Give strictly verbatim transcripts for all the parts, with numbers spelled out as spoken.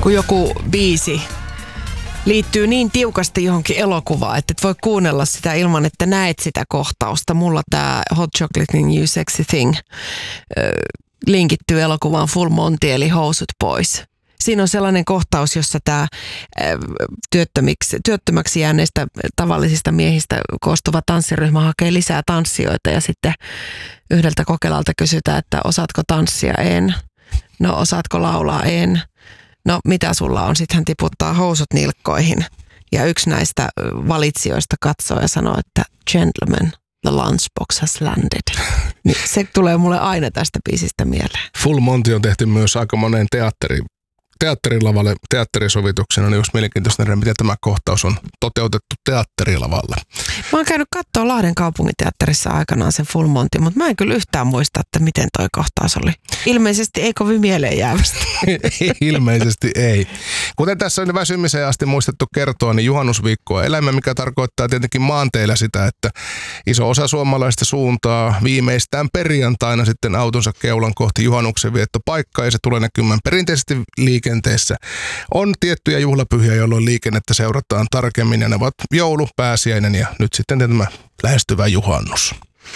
kun joku biisi liittyy niin tiukasti johonkin elokuvaan, että et voi kuunnella sitä ilman, että näet sitä kohtausta. Mulla tää Hot Chocolatein You Sexy Thing äh, linkittyy elokuvaan Full Monty eli Housut pois. Siinä on sellainen kohtaus, jossa tämä työttömiksi, työttömäksi jääneistä tavallisista miehistä koostuva tanssiryhmä hakee lisää tanssijoita ja sitten yhdeltä kokeilalta kysytään, että osaatko tanssia? En. No osaatko laulaa? En. No mitä sulla on? Sitten hän tiputtaa housut nilkkoihin ja yksi näistä valitsijoista katsoo ja sanoo, että gentlemen, the lunchbox has landed. Niin se tulee mulle aina tästä biisistä mieleen. Full Monty on tehty myös aika moneen teatteri, teatterilavalle teatterisovituksena, niin olisi mielenkiintoista nähdä, miten tämä kohtaus on toteutettu teatterilavalla. Mä oon käynyt katsoa Lahden kaupunginteatterissa aikanaan sen Full Monty, mutta mä en kyllä yhtään muista, että miten toi kohtaus oli. Ilmeisesti ei kovin mieleen jäävästi. Ilmeisesti ei. Kuten tässä on väsymiseen asti muistettu kertoa, niin juhannusviikkoa elämä, mikä tarkoittaa tietenkin maanteillä sitä, että iso osa suomalaista suuntaa viimeistään perjantaina sitten autonsa keulan kohti juhannuksen viettopaikkaa, ja se tulee näkymään perinteisesti liikenteessä. On tiettyjä juhlapyhiä, jolloin liikennettä seurataan tarkemmin, ja ne ovat joulu, pääsiäinen ja nyt sitten tämä lähestyvä juhannus.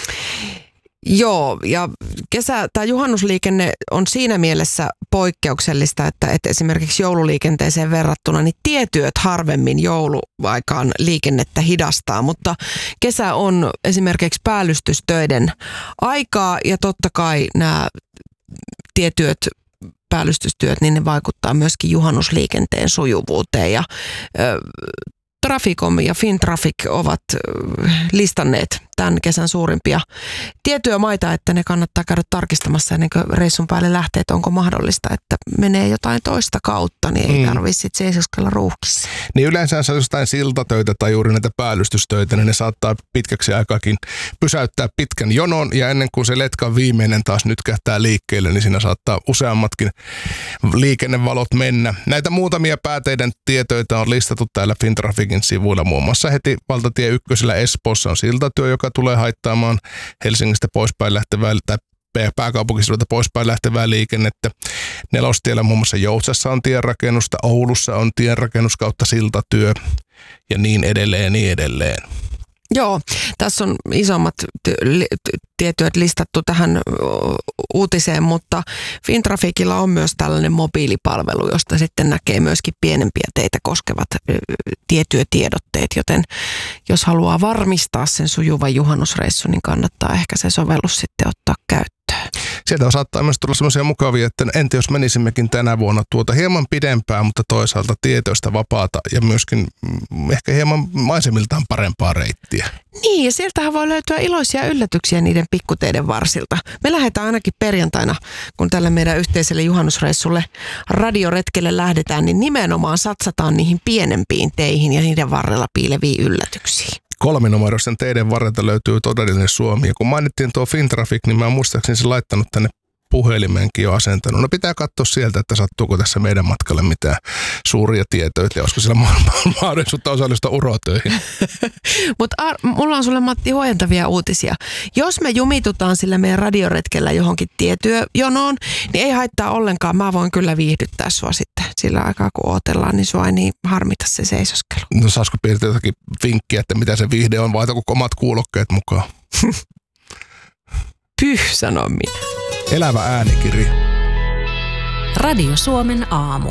Joo, ja kesä- tai juhannusliikenne on siinä mielessä poikkeuksellista, että, että esimerkiksi joululiikenteeseen verrattuna niin tietyöt harvemmin jouluaikaan liikennettä hidastaa, mutta kesä on esimerkiksi päällystystöiden aikaa ja totta kai nämä tietyöt päällystystyöt, niin ne vaikuttaa myöskin juhannusliikenteen sujuvuuteen ja ö, Traficom ja Fintraffic ovat listanneet tämän kesän suurimpia tietyömaita, että ne kannattaa käydä tarkistamassa ennen kuin reissun päälle lähtee, että onko mahdollista, että menee jotain toista kautta, niin ei mm. tarvitse sitten seisoskella ruuhkissa. Niin yleensä jos jostain siltatöitä tai juuri näitä päällystystöitä, niin ne saattaa pitkäksi aikaakin pysäyttää pitkän jonon ja ennen kuin se letkan viimeinen taas nytkähtää liikkeelle, niin siinä saattaa useammatkin liikennevalot mennä. Näitä muutamia pääteiden tietoita on listattu täällä Fintrafficin sivuilla, muun muassa heti valtatie ykkösellä Espoossa on siltatyö, joka tulee haittaamaan Helsingistä poispäin lähtevää tai pääkaupunkiseudulta poispäin lähtevää liikennettä. Nelostiellä muun muassa Joutsassa on tienrakennusta, Oulussa on tienrakennus kautta siltatyö ja niin edelleen, niin edelleen. Joo, tässä on isommat tietyöt listattu tähän uutiseen, mutta Fintrafficilla on myös tällainen mobiilipalvelu, josta sitten näkee myöskin pienempiä teitä koskevat tietyötiedotteet, joten jos haluaa varmistaa sen sujuvan juhannusreissun, niin kannattaa ehkä se sovellus sitten ottaa käyttöön. Sieltä saattaa myös tulla sellaisia mukavia, että entä jos menisimmekin tänä vuonna tuota hieman pidempään, mutta toisaalta tietoista vapaata ja myöskin ehkä hieman maisemiltaan parempaa reittiä. Niin, ja sieltähän voi löytyä iloisia yllätyksiä niiden pikkuteiden varsilta. Me lähdetään ainakin perjantaina, kun tällä meidän yhteiselle juhannusreissulle radioretkelle lähdetään, niin nimenomaan satsataan niihin pienempiin teihin ja niiden varrella piileviin yllätyksiin. Kolminumeroisen teiden varrelta löytyy todellinen Suomi. Ja kun mainittiin tuo Fintraffic, niin mä muistaakseni se laittanut tänne puhelimeenkin jo asentanut. No pitää katsoa sieltä, että sattuuko tässä meidän matkalle mitään suuria tietoja ja olisiko siellä mahdollisuutta osallistua urotöihin. Mutta mulla on sulle, Matti, huojentavia uutisia. Jos me jumitutaan sillä meidän radioretkellä johonkin tietyöjonoon, niin ei haittaa ollenkaan. Mä voin kyllä viihdyttää sua sitten sillä aikaa, kun ootellaan, niin sua ei niin harmita se seisoskelu. No saisiko piirtää jotakin vinkkiä, että mitä se viihde on, vai otatko omat kuulokkeet mukaan? Pyh, sanon minä. Elävä äänikirja. Radio Suomen aamu.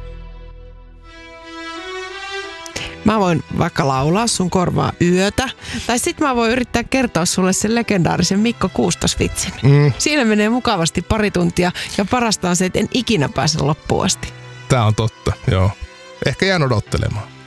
Mä voin vaikka laulaa sun korvaa yötä, tai sit mä voin yrittää kertoa sulle sen legendaarisen Mikko Kuustos-vitsin. Mm. Siinä menee mukavasti pari tuntia, ja parasta on se, että en ikinä pääse loppuun asti. Tää on totta, joo. Ehkä jään odottelemaan.